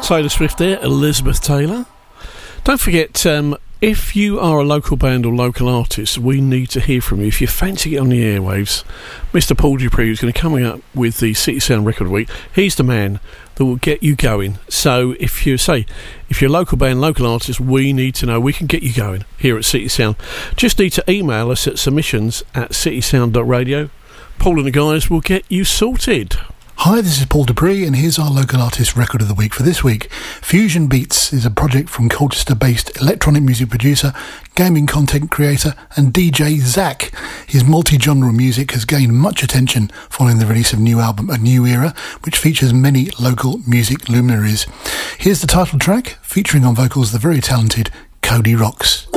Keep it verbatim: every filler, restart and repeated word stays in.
Taylor Swift there, Elizabeth Taylor. Don't forget, um, if you are a local band or local artist, we need to hear from you. If you fancy it on the airwaves, Mister Paul Dupree is going to be coming up with the City Sound Record Week. He's the man that will get you going. So if you say, if you're a local band, local artist, we need to know. We can get you going here at City Sound. Just need to email us at submissions at citysound dot radio. Paul and the guys will get you sorted. Hi, this is Paul Dupree, and here's our local artist record of the week for this week. Fusion Beats is a project from Colchester-based electronic music producer, gaming content creator, and D J Zach. His multi-genre music has gained much attention following the release of new album A New Era, which features many local music luminaries. Here's the title track, featuring on vocals the very talented Cody Rocks.